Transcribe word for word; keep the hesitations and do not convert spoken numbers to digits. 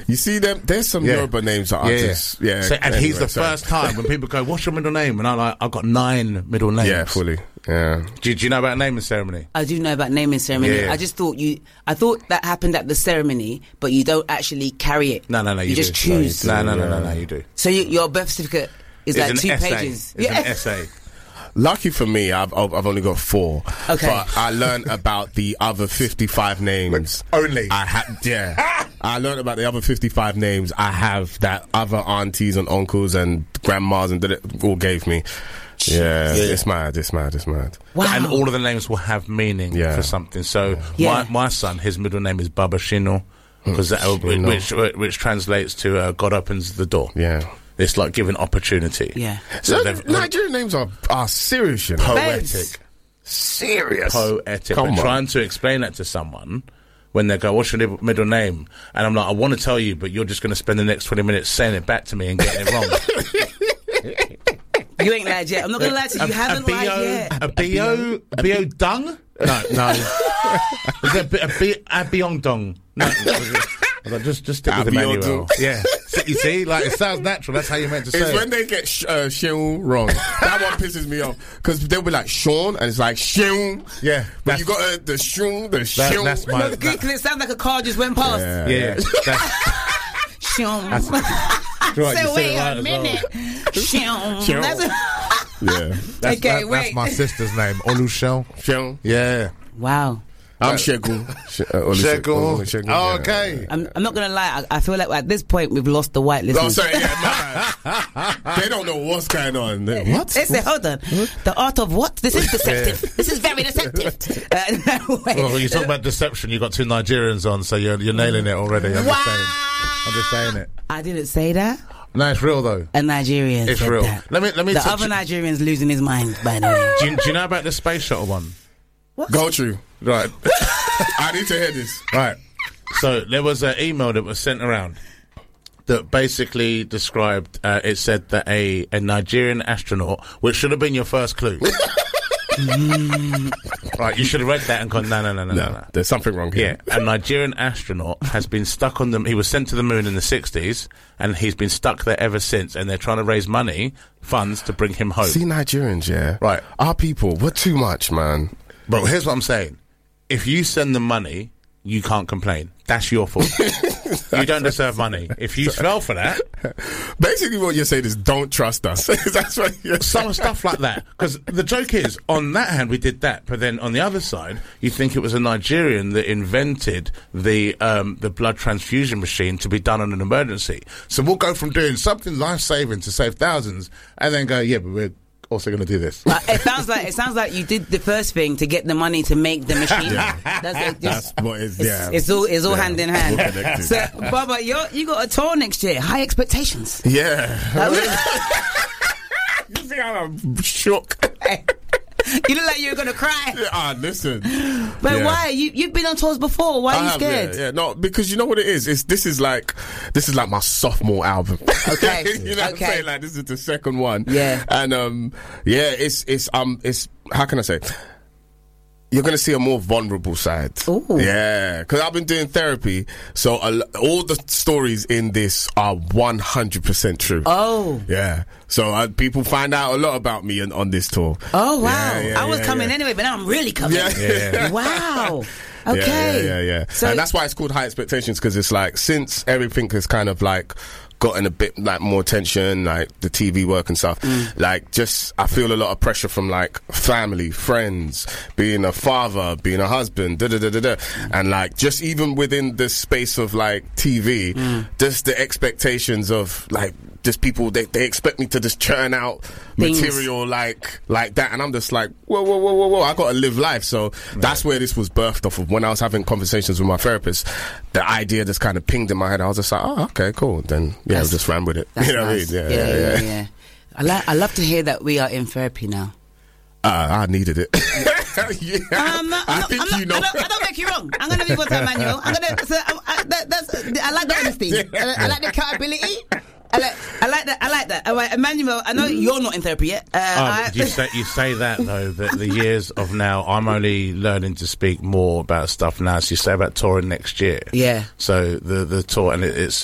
You see them? There's some Yeah. Yoruba names that are Yeah, yeah. just yeah. So, and anyway, he's the so- first time when people go, "What's your middle name?" And I'm like, "I've got nine middle names." Yeah, fully. Yeah. Do, do you know about naming ceremony? I do know about naming ceremony. Yeah. I just thought you. I thought that happened at the ceremony, but you don't actually carry it. No, no, no. You, You just do. choose. No, no, no, Yeah. no, no. You do. So you, your birth certificate is It's like an two essay. pages. It's an essay. Lucky for me, I've I've I've only got four. Okay. But I learned about the other fifty-five names. Only? I had yeah. I learned about the other fifty-five names I have that other aunties and uncles and grandmas and that all gave me. Yeah, Yeah. it's mad. It's mad. It's mad. Wow. And all of the names will have meaning Yeah. for something. So Yeah. my my son, his middle name is Baba Shino, because that, Shino. which which translates to uh, God opens the door. Yeah. It's like giving opportunity. Yeah. So So they've, Nigerian names are are serious, you know. poetic, Serious. poetic. Come But on. trying to explain that to someone when they go, "What's your li- middle name?" And I'm like, "I want to tell you, but you're just going to spend the next twenty minutes saying it back to me and getting it wrong." You ain't lied yet. I'm not gonna lie to you. You haven't lied yet. A bio, a bio dung? No, no. Is it a, bi- a, bi- a biong dong? No. I was like, just, just stick with Abiodun. Emmanuel. Yeah. So, you see, like, it sounds natural. That's how you meant to say It's it. when they get sh- uh, Sheung wrong. That one pisses me off because they'll be like Sean and it's like Sheung. Yeah, but that's- you got uh, the Sheung, the That- Sheung. that's my- No, because it sounds like a car just went past. Yeah. Yeah. That's, Shum. right, So you said wait it right a as minute. Shum. Shum. That's a- Yeah, that's, Okay, that- wait. that's my sister's name, Olushel. Sheung. Yeah. Wow. I'm Shegun. Sh- uh, Olu- Shegun. Olu- Shegun, Oh, yeah. okay. I'm, I'm not gonna lie. I, I feel like at this point we've lost the white Oh, listeners. sorry. Yeah, man. They don't know what's going on. They- What? They say, hold on. The art of what? This is deceptive. This is very deceptive. Uh, wait. Well, when you talk about deception, you got two Nigerians on, so you're, you're nailing it already. I'm just saying. I'm just saying it. I didn't say that. No, it's real, though. A Nigerian It's said real. that. Let me, let me The touch- other Nigerian's losing his mind, by the way. do, you, do you know about the space shuttle one? Go through. Right. I need to hear this. Right. So there was an email that was sent around that basically described, uh, it said that a, a Nigerian astronaut, which should have been your first clue. Right, you should have read that and gone, no, no, no, no, no. No, no. there's something wrong Yeah, here. a Nigerian astronaut has been stuck on the, he was sent to the moon in the sixties, and he's been stuck there ever since, and they're trying to raise money, funds, to bring him home. See, Nigerians, yeah. Right. Our people, we're too much, man. But here's what I'm saying. If you send them money, you can't complain. That's your fault. You don't deserve money. If you fell for that, Basically, what you're saying is don't trust us. That's what you're saying. some stuff like that. Because the joke is, on that hand, we did that, but then on the other side, you think it was a Nigerian that invented the um, the blood transfusion machine to be done on an emergency. So we'll go from doing something life-saving to save thousands, and then go, yeah, but we're also going to do this. But it sounds like it sounds like you did the first thing to get the money to make the machine. Yeah. That's, like just, That's what it's, it's, yeah. it's all it's all Yeah. hand in hand. All connected. So, Baba, you you got a tour next year. High expectations. Yeah. That was- You see how I'm shook? you look like you were gonna cry. Ah, listen. But Yeah. why? You you've been on tours before. Why are I you have, scared? Yeah, yeah, no, because you know what it is. It's this is like this is like my sophomore album. Okay, you know what okay. I'm saying? Like this is the second one. Yeah. and um, yeah, it's it's um, it's how can I say? You're gonna see a more vulnerable side. Ooh. Yeah, because I've been doing therapy, so a l- all the stories in this are one hundred percent true. Oh. Yeah, so uh, people find out a lot about me on, on this tour. Oh wow! Yeah, yeah, I was yeah, coming yeah. anyway, but now I'm really coming. Yeah. Yeah. Wow. Yeah, Okay. Yeah, yeah, yeah. So and that's why it's called High Expectations, because it's like, since everything has kind of like gotten a bit like more attention, like the T V work and stuff, Mm. like just I feel a lot of pressure from like family, friends, being a father, being a husband, da da da da da, and like just even within the space of like T V, Mm. just the expectations of like just people, they, they expect me to just churn out Things. material like like that, and I'm just like, whoa, whoa, whoa, whoa, whoa, I gotta live life. So that's where this was birthed off of. When I was having conversations with my therapist, the idea just kind of pinged in my head. I was just like, oh, okay, cool. Then yeah, I That's- just ran with it. that's You know nice. what I mean? Yeah, yeah, yeah. I like. I love to hear that we are in therapy now. Uh, I needed it. yeah, I'm not, I'm I not, think I'm not, you know. I don't, I don't make you wrong. I'm going to be one time manual. I'm going to. So, I, I, that, that's. I like the honesty. I, I like the accountability. I like. I like that. I like that. All right, Emmanuel. I know you're not in therapy yet. Uh, Um, I, you say you say that though, that the years of now, I'm only learning to speak more about stuff now. So you say about touring next year. Yeah. So the the tour, and it, it's